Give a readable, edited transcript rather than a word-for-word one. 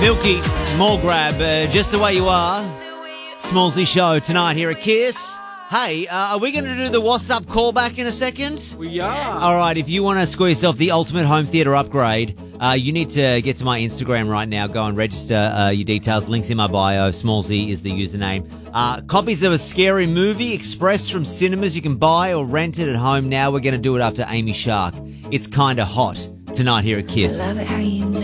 Milky, more grab, just the way you are. Smallsy show tonight here at Kiss. Hey, are we going to do the What's Up callback in a second? We are. All right, if you want to score yourself the ultimate home theatre upgrade, you need to get to my Instagram right now. Go and register your details. Links in my bio. Smallsy is the username. Copies of a scary movie express from cinemas you can buy or rent it at home now. We're going to do it after Amy Shark. It's Kinda Hot tonight here at Kiss. Love it how you know.